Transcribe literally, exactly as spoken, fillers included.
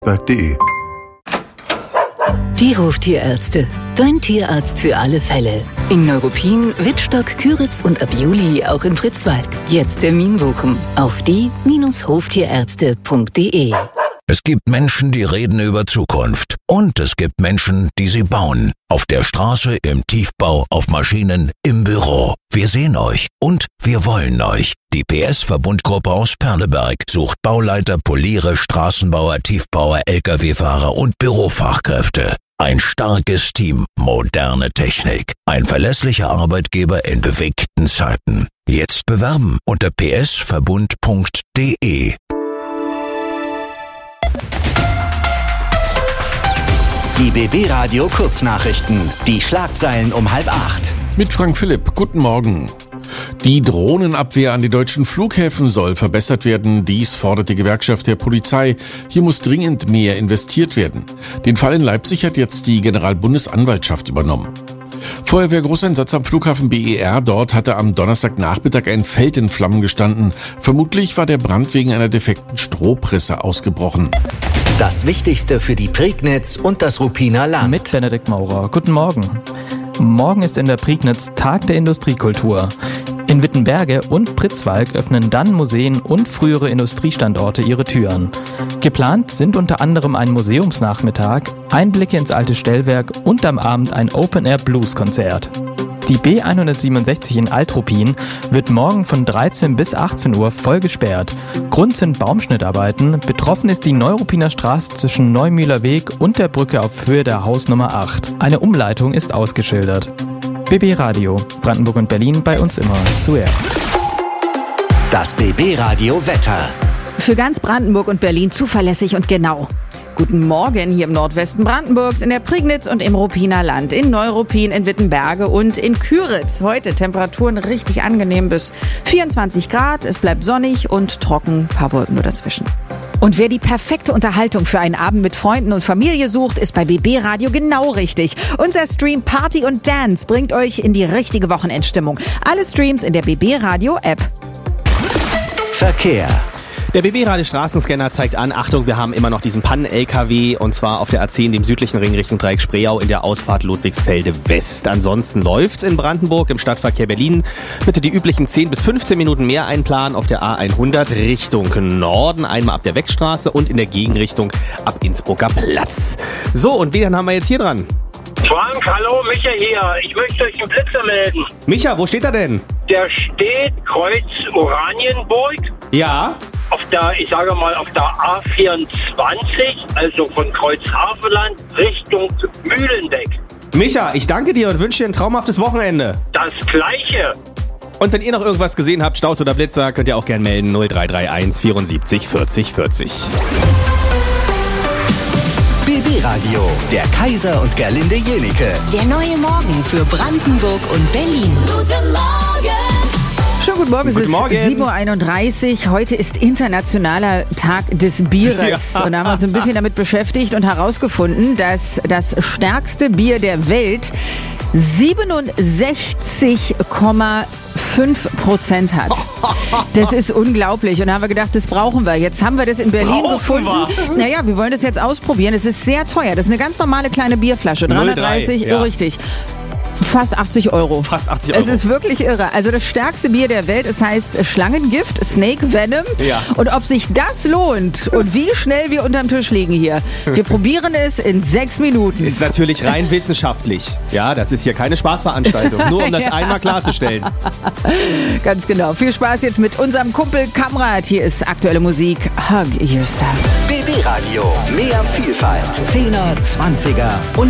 punkt de. Die Hoftierärzte. Dein Tierarzt für alle Fälle. In Neuruppin, Wittstock, Küritz und ab Juli auch in Fritzwalk. Jetzt Termin buchen auf die Hoftierärzte punkt de. Es gibt Menschen, die reden über Zukunft. Und es gibt Menschen, die sie bauen. Auf der Straße, im Tiefbau, auf Maschinen, im Büro. Wir sehen euch und wir wollen euch. Die P S-Verbundgruppe aus Perleberg sucht Bauleiter, Poliere, Straßenbauer, Tiefbauer, L K W-Fahrer und Bürofachkräfte. Ein starkes Team, moderne Technik. Ein verlässlicher Arbeitgeber in bewegten Zeiten. Jetzt bewerben unter p s verbund punkt de. Die B B-Radio Kurznachrichten. Die Schlagzeilen um halb acht. Mit Frank Philipp. Guten Morgen. Die Drohnenabwehr an den deutschen Flughäfen soll verbessert werden. Dies fordert die Gewerkschaft der Polizei. Hier muss dringend mehr investiert werden. Den Fall in Leipzig hat jetzt die Generalbundesanwaltschaft übernommen. Feuerwehrgroßeinsatz am Flughafen B E R. Dort hatte am Donnerstagnachmittag ein Feld in Flammen gestanden. Vermutlich war der Brand wegen einer defekten Strohpresse ausgebrochen. Das Wichtigste für die Prignitz und das Ruppiner Land. Mit Benedikt Maurer. Guten Morgen. Morgen ist in der Prignitz Tag der Industriekultur. In Wittenberge und Pritzwalk öffnen dann Museen und frühere Industriestandorte ihre Türen. Geplant sind unter anderem ein Museumsnachmittag, Einblicke ins alte Stellwerk und am Abend ein Open-Air-Blues-Konzert. Die B hundertsiebenundsechzig in Altruppin wird morgen von dreizehn bis achtzehn Uhr voll gesperrt. Grund sind Baumschnittarbeiten. Betroffen ist die Neuruppiner Straße zwischen Neumühler Weg und der Brücke auf Höhe der Hausnummer acht. Eine Umleitung ist ausgeschildert. B B-Radio, Brandenburg und Berlin, bei uns immer zuerst. Das B B-Radio Wetter. Für ganz Brandenburg und Berlin zuverlässig und genau. Guten Morgen hier im Nordwesten Brandenburgs, in der Prignitz und im Ruppiner Land, in Neuruppin, in Wittenberge und in Küritz. Heute Temperaturen richtig angenehm bis vierundzwanzig Grad. Es bleibt sonnig und trocken, paar Wolken nur dazwischen. Und wer die perfekte Unterhaltung für einen Abend mit Freunden und Familie sucht, ist bei B B-Radio genau richtig. Unser Stream Party und Dance bringt euch in die richtige Wochenendstimmung. Alle Streams in der B B-Radio-App. Verkehr. Der B B-Radio-Straßenscanner zeigt an, Achtung, wir haben immer noch diesen Pannen-L K W und zwar auf der A zehn, dem südlichen Ring Richtung Dreieck Spreeau in der Ausfahrt Ludwigsfelde West. Ansonsten läuft's in Brandenburg im Stadtverkehr Berlin. Bitte die üblichen zehn bis fünfzehn Minuten mehr einplanen auf der A hundert Richtung Norden, einmal ab der Wechstraße und in der Gegenrichtung ab Innsbrucker Platz. So, und wen haben wir jetzt hier dran? Frank, hallo, Micha hier. Ich möchte euch einen Blitzer melden. Micha, wo steht er denn? Der steht Kreuz Oranienburg. Ja. Auf der, ich sage mal, auf der A vierundzwanzig, also von Kreuz Havelland Richtung Mühlenbeck. Micha, ich danke dir und wünsche dir ein traumhaftes Wochenende. Das Gleiche. Und wenn ihr noch irgendwas gesehen habt, Staus oder Blitzer, könnt ihr auch gerne melden. null drei drei eins vierundsiebzig vierzig vierzig. B B-Radio, der Kaiser und Gerlinde Jenike. Der neue Morgen für Brandenburg und Berlin. Guten Morgen! Schönen guten Morgen, es Guten ist Morgen. sieben Uhr einunddreißig. Heute ist internationaler Tag des Bieres. Ja. Und da haben wir uns ein bisschen damit beschäftigt und herausgefunden, dass das stärkste Bier der Welt siebenundsechzig Komma fünf Prozent hat. Das ist unglaublich. Und da haben wir gedacht, das brauchen wir. Jetzt haben wir das in Das Berlin brauchen gefunden. wir. Naja, wir wollen das jetzt ausprobieren. Es ist sehr teuer. Das ist eine ganz normale kleine Bierflasche. dreihundertdreißig, null drei, ja. oh, richtig. Fast achtzig Euro. Fast achtzig Euro. Es ist wirklich irre. Also das stärkste Bier der Welt, es heißt Schlangengift, Snake Venom. Ja. Und ob sich das lohnt und wie schnell wir unterm Tisch liegen hier. Wir probieren es in sechs Minuten. Ist natürlich rein wissenschaftlich. Ja, das ist hier keine Spaßveranstaltung. Nur um das Ja. einmal klarzustellen. Ganz genau. Viel Spaß jetzt mit unserem Kumpel Kamrat. Hier ist aktuelle Musik. Hug Yourself. B B-Radio, mehr Vielfalt. Zehner, Zwanziger und